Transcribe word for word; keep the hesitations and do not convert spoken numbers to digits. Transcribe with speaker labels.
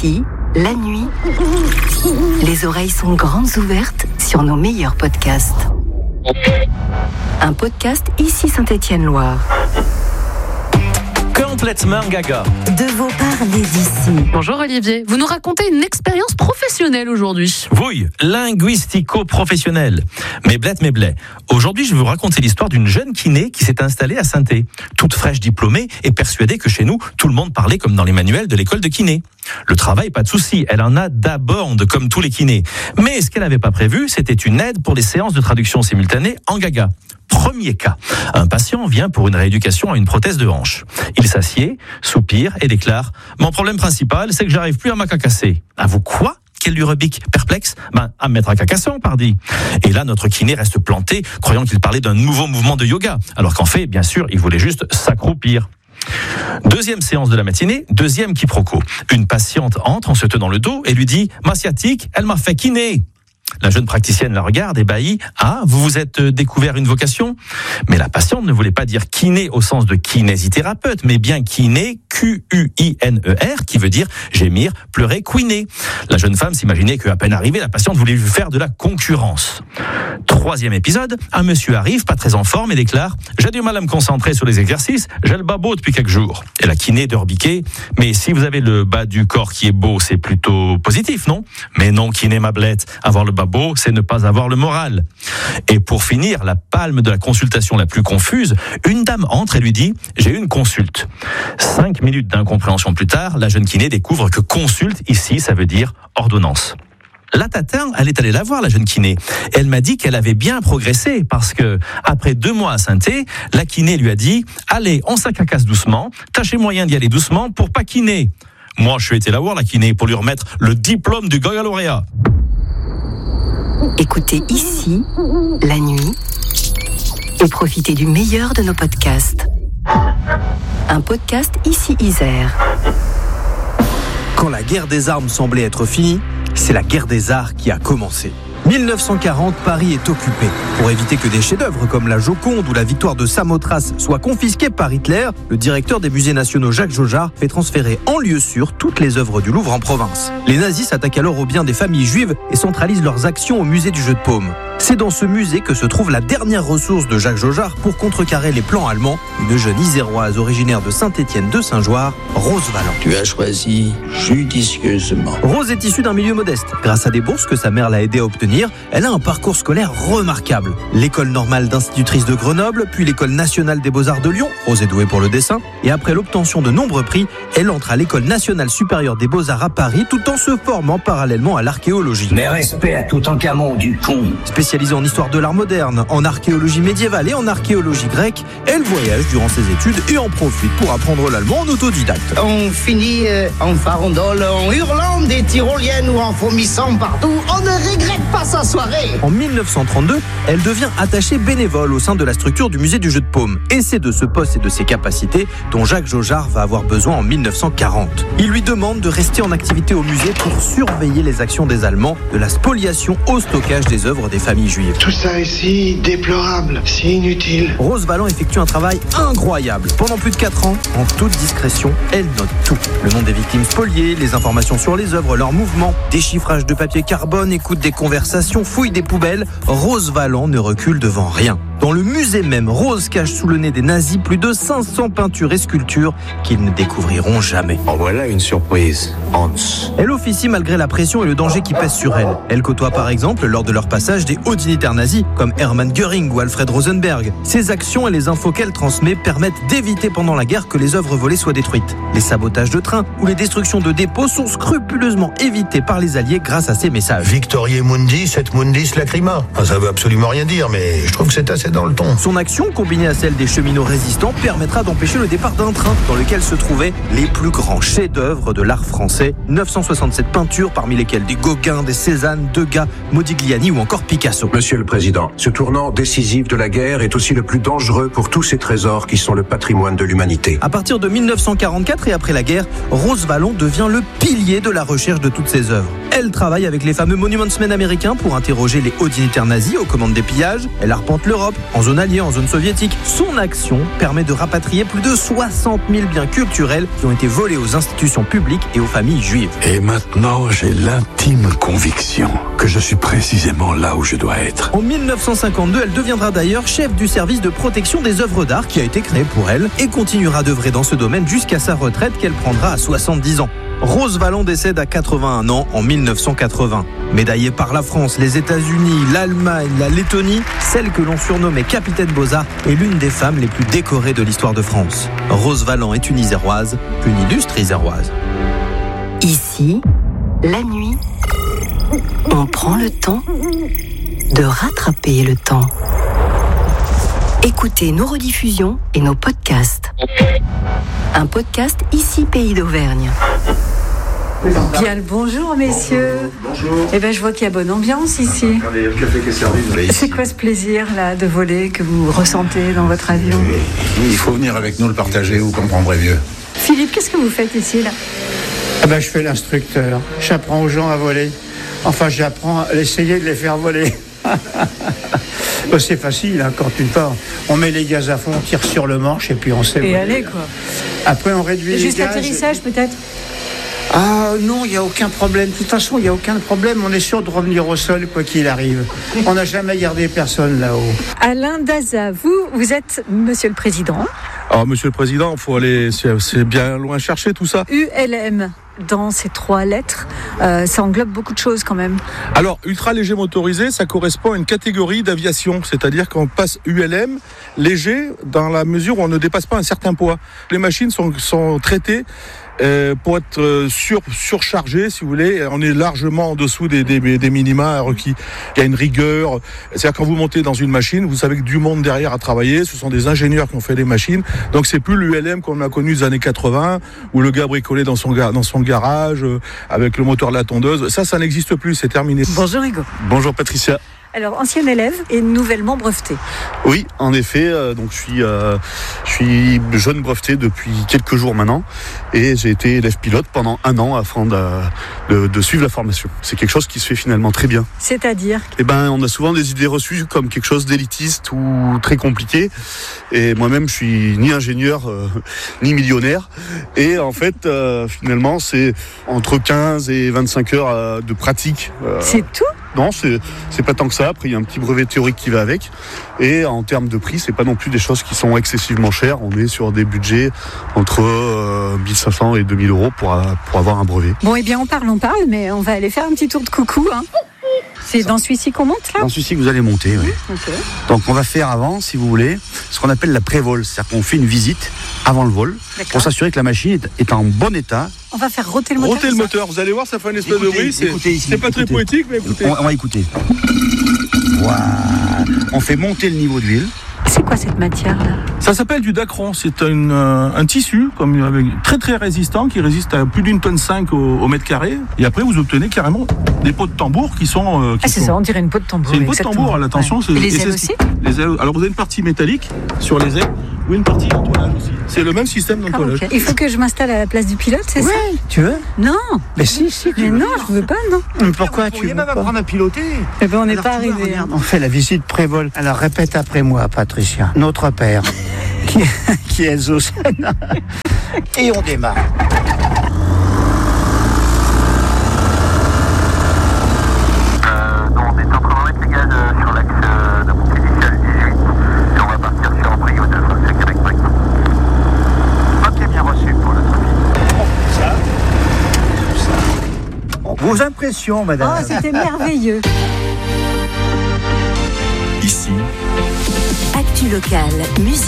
Speaker 1: Ici, la nuit, les oreilles sont grandes ouvertes sur nos meilleurs podcasts. Un podcast Ici Saint-Étienne-Loire.
Speaker 2: Complètement gaga.
Speaker 1: De vos parler d'ici.
Speaker 3: Bonjour Olivier, vous nous racontez une expérience professionnelle aujourd'hui.
Speaker 2: Oui, linguistico-professionnelle. Mais blette, mais blé. Aujourd'hui, je vais vous raconter l'histoire d'une jeune kiné qui s'est installée à Saint-Étienne, toute fraîche diplômée et persuadée que chez nous, tout le monde parlait comme dans les manuels de l'école de kiné. Le travail, pas de souci, elle en a d'abord, comme tous les kinés. Mais ce qu'elle n'avait pas prévu, c'était une aide pour les séances de traduction simultanée en gaga. Premier cas, un patient vient pour une rééducation à une prothèse de hanche. Il s'assied, soupire et déclare « Mon problème principal, c'est que j'arrive plus à m'acacasser. » À vous quoi ? Qu'elle lui rebique, perplexe, ben, à me mettre à cacasson, pardi. Et là, notre kiné reste planté, croyant qu'il parlait d'un nouveau mouvement de yoga, alors qu'en fait, bien sûr, il voulait juste s'accroupir. Deuxième séance de la matinée, deuxième quiproquo. Une patiente entre en se tenant le dos et lui dit « Ma sciatique, elle m'a fait kiné !» La jeune praticienne la regarde, ébahie. « Ah, vous vous êtes découvert une vocation ?» Mais la patiente ne voulait pas dire kiné au sens de kinésithérapeute, mais bien kiné, Q U I N E R, qui veut dire gémir, pleurer, couiner. La jeune femme s'imaginait qu'à peine arrivée, la patiente voulait lui faire de la concurrence. Troisième épisode, un monsieur arrive, pas très en forme, et déclare « J'ai du mal à me concentrer sur les exercices, j'ai le bas beau depuis quelques jours. » Et la kiné de rebiquer « Mais si vous avez le bas du corps qui est beau, c'est plutôt positif, non ?»« Mais non, kiné ma blette, avoir le bas beau, c'est ne pas avoir le moral. » Et pour finir, la palme de la consultation la plus confuse, une dame entre et lui dit « J'ai eu une consulte. » Cinq minutes d'incompréhension plus tard, la jeune kiné découvre que consulte, ici, ça veut dire ordonnance. La tatin, elle est allée la voir, la jeune kiné. Elle m'a dit qu'elle avait bien progressé parce que, après deux mois à Saint-Étienne, la kiné lui a dit « Allez, on s'acacasse doucement, tâchez moyen d'y aller doucement pour pas kiné. » Moi, je suis été la voir, la kiné, pour lui remettre le diplôme du gaga lauréat.
Speaker 1: Écoutez Ici, la nuit, et profitez du meilleur de nos podcasts. Un podcast Ici Isère.
Speaker 4: Quand la guerre des armes semblait être finie, c'est la guerre des arts qui a commencé. dix-neuf cent quarante, Paris est occupé. Pour éviter que des chefs-d'œuvre comme la Joconde ou la victoire de Samothrace soient confisqués par Hitler, le directeur des musées nationaux Jacques Jaujard fait transférer en lieu sûr toutes les œuvres du Louvre en province. Les nazis s'attaquent alors aux biens des familles juives et centralisent leurs actions au musée du Jeu de Paume. C'est dans ce musée que se trouve la dernière ressource de Jacques Jaujard pour contrecarrer les plans allemands, une jeune iséroise originaire de Saint-Étienne de Saint-Joire, Rose Valland.
Speaker 5: Tu as choisi judicieusement.
Speaker 4: Rose est issue d'un milieu modeste. Grâce à des bourses que sa mère l'a aidée à obtenir, elle a un parcours scolaire remarquable. L'école normale d'institutrice de Grenoble, puis l'école nationale des beaux-arts de Lyon, Rose est douée pour le dessin, et après l'obtention de nombreux prix, elle entre à l'école nationale supérieure des beaux-arts à Paris tout en se formant parallèlement à l'archéologie.
Speaker 5: Mais respect à Toutankhamon du con.
Speaker 4: Spécialisée en histoire de l'art moderne, en archéologie médiévale et en archéologie grecque, elle voyage durant ses études et en profite pour apprendre l'allemand en autodidacte.
Speaker 6: On finit euh, en farandole, en hurlant des tyroliennes ou en vomissant partout. On ne regrette pas sa soirée.
Speaker 4: En dix-neuf cent trente-deux, elle devient attachée bénévole au sein de la structure du musée du Jeu de Paume. Et c'est de ce poste et de ses capacités dont Jacques Jaujard va avoir besoin en dix-neuf cent quarante. Il lui demande de rester en activité au musée pour surveiller les actions des Allemands, de la spoliation au stockage des œuvres des familles juives.
Speaker 7: Tout ça est si déplorable, si inutile.
Speaker 4: Rose Valland effectue un travail incroyable. Pendant plus de quatre ans, en toute discrétion, elle note tout. Le nom des victimes spoliées, les informations sur les œuvres, leurs mouvements, déchiffrage de papier carbone, écoute des conversations, fouille des poubelles. Rose Valland ne recule devant rien. Dans le musée même, Rose cache sous le nez des nazis plus de cinq cents peintures et sculptures qu'ils ne découvriront jamais.
Speaker 5: En voilà une surprise, Hans.
Speaker 4: Elle officie malgré la pression et le danger qui pèsent sur elle. Elle côtoie par exemple, lors de leur passage, des hauts dignitaires nazis comme Hermann Göring ou Alfred Rosenberg. Ses actions et les infos qu'elle transmet permettent d'éviter pendant la guerre que les œuvres volées soient détruites. Les sabotages de trains ou les destructions de dépôts sont scrupuleusement évités par les Alliés grâce à ces messages.
Speaker 8: Victoriae Mundi, et Mundis Lacrima. Enfin, ça veut absolument rien dire, mais je trouve que c'est assez dans le ton.
Speaker 4: Son action, combinée à celle des cheminots résistants, permettra d'empêcher le départ d'un train dans lequel se trouvaient les plus grands chefs-d'œuvre de l'art français. neuf cent soixante-sept peintures, parmi lesquelles des Gauguin, des Cézanne, Degas, Modigliani ou encore Picasso.
Speaker 9: Monsieur le Président, ce tournant décisif de la guerre est aussi le plus dangereux pour tous ces trésors qui sont le patrimoine de l'humanité.
Speaker 4: À partir de dix-neuf cent quarante-quatre et après la guerre, Rose Valland devient le pilier de la recherche de toutes ces œuvres. Elle travaille avec les fameux Monumentsmen américains pour interroger les hauts dignitaires nazis aux commandes des pillages. Elle arpente l'Europe, en zone alliée, en zone soviétique. Son action permet de rapatrier plus de soixante mille biens culturels qui ont été volés aux institutions publiques et aux familles juives.
Speaker 10: Et maintenant, j'ai l'intime conviction que je suis précisément là où je dois être.
Speaker 4: En mille neuf cent cinquante-deux, elle deviendra d'ailleurs chef du service de protection des œuvres d'art qui a été créé pour elle et continuera d'œuvrer dans ce domaine jusqu'à sa retraite qu'elle prendra à soixante-dix ans. Rose Valland décède à quatre-vingt-un ans en mille neuf cent quatre-vingts. Médaillée par la France, les États-Unis, l'Allemagne, la Lettonie, celle que l'on surnommait Capitaine Beaux-Arts est l'une des femmes les plus décorées de l'histoire de France. Rose Valland est une Iséroise, une illustre Iséroise.
Speaker 1: Ici, la nuit, on prend le temps de rattraper le temps. Écoutez nos rediffusions et nos podcasts. Un podcast Ici Pays d'Auvergne.
Speaker 11: Bien le bonjour messieurs.
Speaker 12: Bonjour.
Speaker 11: Eh bien je vois qu'il y a bonne ambiance ici.
Speaker 12: Attendez, il y a le café qui est servi.
Speaker 11: C'est quoi ce plaisir là de voler que vous ressentez dans votre avion?
Speaker 12: Oui, il faut venir avec nous le partager, vous comprendrez mieux.
Speaker 11: Philippe, qu'est-ce que vous faites ici là?
Speaker 13: Ah ben, je fais l'instructeur. J'apprends aux gens à voler. Enfin, j'apprends à essayer de les faire voler. Ben, c'est facile, hein, quand une part, on met les gaz à fond, on tire sur le manche et puis on sait.
Speaker 11: Et voler. Allez quoi.
Speaker 13: Après, on réduit les
Speaker 11: Juste
Speaker 13: gaz.
Speaker 11: Juste l'atterrissage peut-être?
Speaker 13: Ah non, il n'y a aucun problème. De toute façon, il n'y a aucun problème. On est sûr de revenir au sol, quoi qu'il arrive. On n'a jamais gardé personne là-haut.
Speaker 11: Alain Daza, vous, vous êtes Monsieur le Président.
Speaker 14: Alors, Monsieur le Président, il faut aller, c'est, c'est bien loin chercher tout ça.
Speaker 11: U L M, dans ces trois lettres, euh, ça englobe beaucoup de choses quand même.
Speaker 14: Alors, ultra léger motorisé, ça correspond à une catégorie d'aviation, c'est-à-dire qu'on passe U L M léger dans la mesure où on ne dépasse pas un certain poids. Les machines sont, sont traitées Euh, pour être euh, sur, surchargé, si vous voulez. On est largement en dessous des, des, des minima requis. Il y a une rigueur. C'est-à-dire quand vous montez dans une machine, vous savez que du monde derrière a travaillé. Ce sont des ingénieurs qui ont fait les machines. Donc c'est plus l'U L M qu'on a connu des années quatre-vingts, où le gars bricolait dans son, ga- dans son garage euh, avec le moteur de la tondeuse. Ça, ça n'existe plus. C'est terminé.
Speaker 11: Bonjour Hugo.
Speaker 15: Bonjour Patricia.
Speaker 11: Alors, ancien élève et nouvellement breveté.
Speaker 15: Oui, en effet. Euh, donc, je suis, euh, je suis jeune breveté depuis quelques jours maintenant, et j'ai été élève pilote pendant un an avant de, de, de suivre la formation. C'est quelque chose qui se fait finalement très bien.
Speaker 11: C'est-à-dire ?
Speaker 15: Eh ben, on a souvent des idées reçues comme quelque chose d'élitiste ou très compliqué. Et moi-même, je suis ni ingénieur euh, ni millionnaire. Et en fait, euh, finalement, c'est entre quinze et vingt-cinq heures euh, de pratique. Euh,
Speaker 11: c'est tout ?
Speaker 15: Non, c'est, c'est pas tant que ça. Après, il y a un petit brevet théorique qui va avec. Et en termes de prix, c'est pas non plus des choses qui sont excessivement chères. On est sur des budgets entre euh, mille cinq cents et deux mille euros pour, pour avoir un brevet.
Speaker 11: Bon, eh bien, on parle, on parle, mais on va aller faire un petit tour de coucou, hein. C'est dans celui-ci qu'on monte, là ?
Speaker 16: Dans celui-ci que vous allez monter, oui.
Speaker 11: Okay.
Speaker 16: Donc, on va faire avant, si vous voulez, ce qu'on appelle la pré-vol. C'est-à-dire qu'on fait une visite avant le vol. D'accord. Pour s'assurer que la machine est, est en bon état.
Speaker 11: On va faire rôter le moteur.
Speaker 14: Rôter le moteur, vous allez voir, ça fait un espèce
Speaker 16: écoutez,
Speaker 14: de bruit. C'est,
Speaker 16: écoutez ici,
Speaker 14: c'est pas
Speaker 16: écoutez.
Speaker 14: très poétique, mais écoutez.
Speaker 16: On, on va écouter. Voilà. On fait monter le niveau d'huile.
Speaker 11: C'est quoi cette matière-là ?
Speaker 14: Ça s'appelle du dacron. C'est un, euh, un tissu comme, avec, très très résistant qui résiste à plus d'une tonne cinq au, au mètre carré. Et après, vous obtenez carrément des pots de tambour qui sont. Euh, qui
Speaker 11: ah, c'est
Speaker 14: sont...
Speaker 11: ça, on dirait une peau de tambour.
Speaker 14: C'est une peau de tambour, attention.
Speaker 11: Ouais. Et les ailes aussi ?
Speaker 14: Les ailes. Alors, vous avez une partie métallique sur les ailes ou une partie d'entoilage aussi. C'est le même système d'entoilage.
Speaker 11: Ah, okay. Il faut que je m'installe à la place du pilote, c'est
Speaker 13: ouais,
Speaker 11: ça ?
Speaker 13: Tu veux ?
Speaker 11: Non.
Speaker 13: Mais si, si.
Speaker 11: Mais non, je veux pas, non.
Speaker 13: Mais pourquoi tu veux
Speaker 16: même
Speaker 13: pas
Speaker 16: apprendre à piloter.
Speaker 11: Eh ben, on n'est
Speaker 13: Alors,
Speaker 11: pas
Speaker 13: vois,
Speaker 11: arrivé.
Speaker 13: Regarde, on fait la visite pré-vol. Alors répète après moi, Patricia. Notre père, qui, qui est Zosana. Et on démarre. Vos impressions, madame.
Speaker 11: Oh, c'était merveilleux.
Speaker 1: Ici, Actu Local, musique.